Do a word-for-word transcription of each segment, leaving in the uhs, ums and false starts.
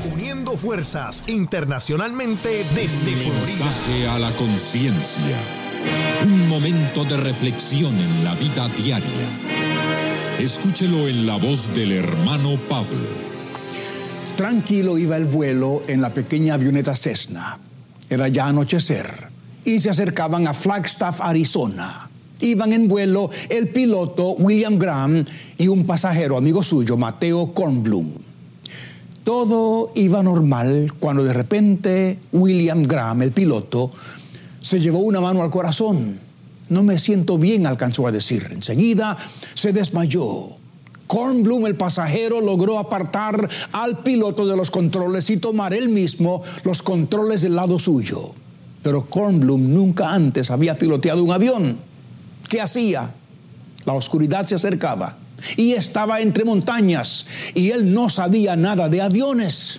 Uniendo fuerzas internacionalmente desde Florida. Mensaje a la conciencia. Un momento de reflexión en la vida diaria. Escúchelo en la voz del hermano Pablo. Tranquilo iba el vuelo en la pequeña avioneta Cessna. Era ya anochecer y se acercaban a Flagstaff, Arizona. Iban en vuelo el piloto William Graham y un pasajero amigo suyo, Mateo Kornblum. Todo iba normal cuando de repente William Graham, el piloto, se llevó una mano al corazón. No me siento bien, alcanzó a decir. Enseguida se desmayó. Kornblum, el pasajero, logró apartar al piloto de los controles y tomar él mismo los controles del lado suyo. Pero Kornblum nunca antes había piloteado un avión. ¿Qué hacía? La oscuridad se acercaba y estaba entre montañas y él no sabía nada de aviones.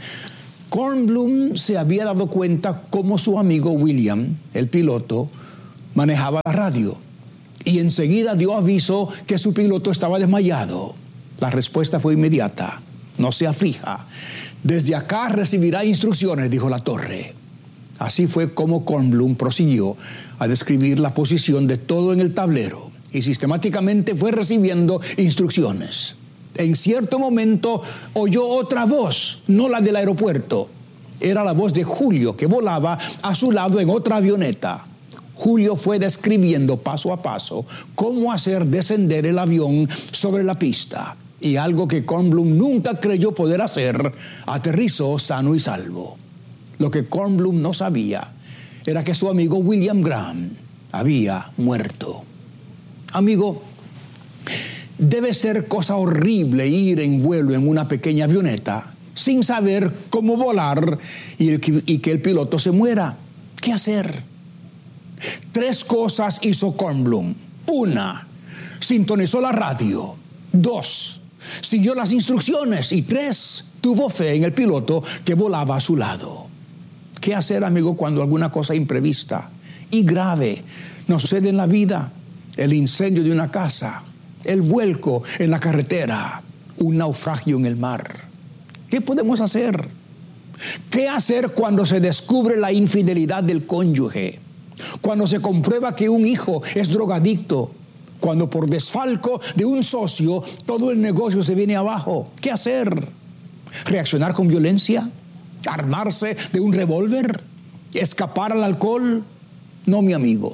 Kornblum se había dado cuenta cómo su amigo William, el piloto, manejaba la radio y enseguida dio aviso que su piloto estaba desmayado. La respuesta fue inmediata. No se aflija. Desde acá recibirá instrucciones, dijo la torre. Así fue como Kornblum prosiguió a describir la posición de todo en el tablero y sistemáticamente fue recibiendo instrucciones. En cierto momento oyó otra voz, no la del aeropuerto. Era la voz de Julio, que volaba a su lado en otra avioneta. Julio fue describiendo paso a paso cómo hacer descender el avión sobre la pista. Y algo que Kornblum nunca creyó poder hacer, aterrizó sano y salvo. Lo que Kornblum no sabía era que su amigo William Graham había muerto. Amigo, debe ser cosa horrible ir en vuelo en una pequeña avioneta sin saber cómo volar y, el, y que el piloto se muera. ¿Qué hacer? Tres cosas hizo Kornblum. Una, sintonizó la radio. Dos, siguió las instrucciones. Y tres, tuvo fe en el piloto que volaba a su lado. ¿Qué hacer, amigo, cuando alguna cosa imprevista y grave nos sucede en la vida? El incendio de una casa, el vuelco en la carretera, un naufragio en el mar. ¿Qué podemos hacer? ¿Qué hacer cuando se descubre la infidelidad del cónyuge? Cuando se comprueba que un hijo es drogadicto? Cuando por desfalco de un socio todo el negocio se viene abajo. ¿Qué hacer? ¿Reaccionar con violencia? ¿Armarse de un revólver? ¿Escapar al alcohol? No, mi amigo.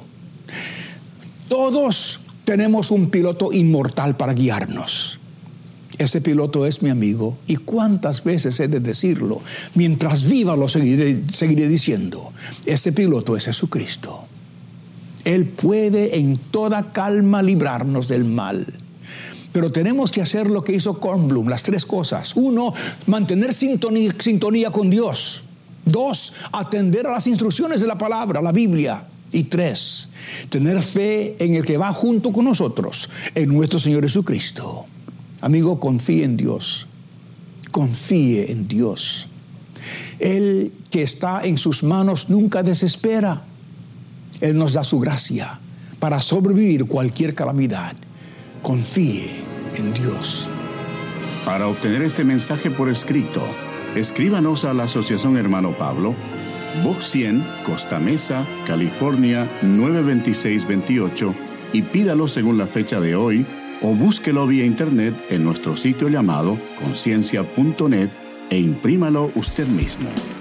Todos tenemos un piloto inmortal para guiarnos. Ese piloto es mi amigo. ¿Y cuántas veces he de decirlo? Mientras viva lo seguiré, seguiré diciendo. Ese piloto es Jesucristo. Él puede en toda calma librarnos del mal. Pero tenemos que hacer lo que hizo Kornblum, las tres cosas. Uno, mantener sintonía, sintonía con Dios. Dos, atender a las instrucciones de la palabra, la Biblia. Y tres, tener fe en el que va junto con nosotros, en nuestro Señor Jesucristo. Amigo, confíe en Dios. Confíe en Dios. Él que está en sus manos nunca desespera. Él nos da su gracia para sobrevivir cualquier calamidad. Confíe en Dios. Para obtener este mensaje por escrito, escríbanos a la Asociación Hermano Pablo, Box cien, Costa Mesa, California nueve dos seis dos ocho y pídalo según la fecha de hoy o búsquelo vía internet en nuestro sitio llamado conciencia punto net e imprímalo usted mismo.